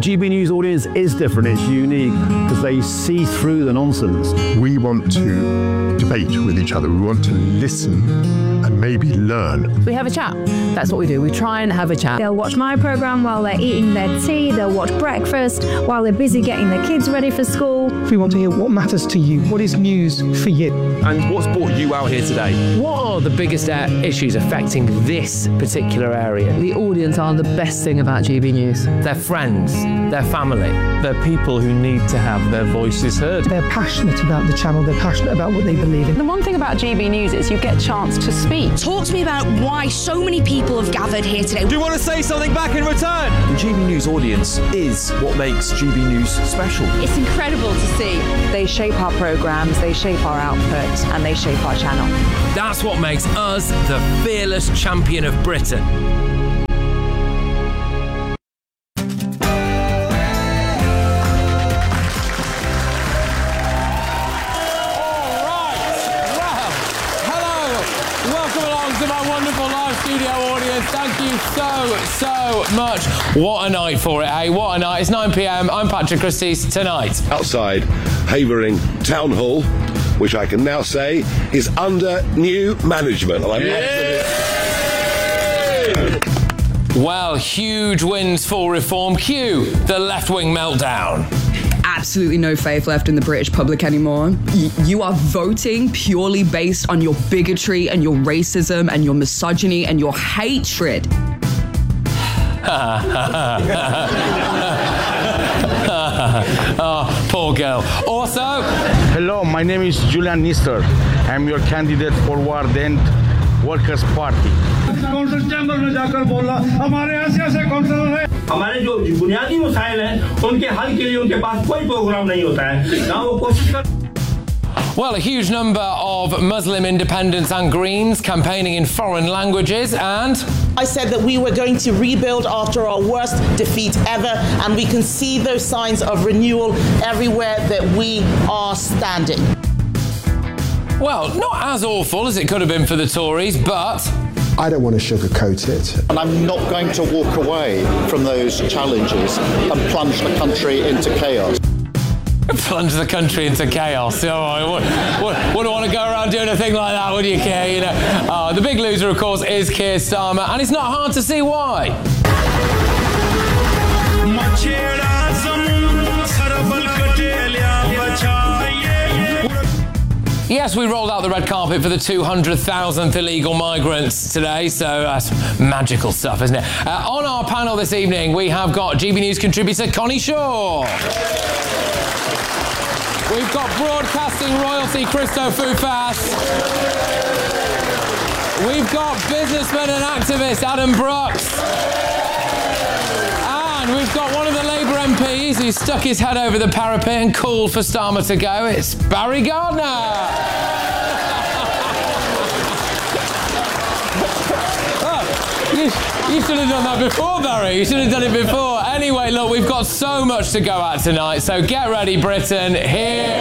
GB News audience is different, it's unique, because they see through the nonsense. We want to debate with each other, we want to listen and maybe learn. We have a chat, that's what we do, we try and have a chat. They'll watch my programme while they're eating their tea, they'll watch breakfast while they're busy getting their kids ready for school. We want to hear what matters to you, what is news for you. And what's brought you out here today? What are the biggest issues affecting this particular area? The audience are the best thing about GB News. Their friends, their family. They're people who need to have their voices heard. They're passionate about the channel, they're passionate about what they believe in. The one thing about GB News is you get a chance to speak. Talk to me about why so many people have gathered here today. Do you want to say something back in return? The GB News audience is what makes GB News special. It's incredible to see. They shape our programmes, they shape our output, and they shape our channel. That's what makes us the fearless champion of Britain. Thank you so much. What a night for it, hey? What a night. It's 9 p.m. I'm Patrick Christys. Tonight, outside Havering Town Hall, which I can now say is under new management. Well, huge wins for reform. Cue the left-wing meltdown. Absolutely no faith left in the British public anymore. You are voting purely based on your bigotry and your racism and your misogyny and your hatred. Oh, poor girl. Also... Hello, my name is Julian Nister. I'm your candidate for Ward End Workers' Party. हमारे जो बुनियादी मसाइल हैं उनके हल के लिए उनके पास कोई प्रोग्राम नहीं होता है ना वो कोशिश कर Well, a huge number of Muslim independents and Greens campaigning in foreign languages, and... I said that we were going to rebuild after our worst defeat ever, and we can see those signs of renewal everywhere that we are standing. Well, not as awful as it could have been for the Tories, but... I don't want to sugarcoat it. And I'm not going to walk away from those challenges and plunge the country into chaos. Plunge the country into chaos. Oh, wouldn't want to go around doing a thing like that, would you, Keir? You know, the big loser, of course, is Keir Starmer, and it's not hard to see why. Yes, we rolled out the red carpet for the 200,000th illegal migrants today, so that's magical stuff, isn't it? On our panel this evening, we have got GB News contributor Connie Shaw. We've got broadcasting royalty Christo Fufas. We've got businessman and activist Adam Brooks. And we've got one of the Labour MPs who stuck his head over the parapet and called for Starmer to go. It's Barry Gardner. You should have done that before, Barry. You should have done it before. Anyway, look, we've got so much to go at tonight, so get ready, Britain. Here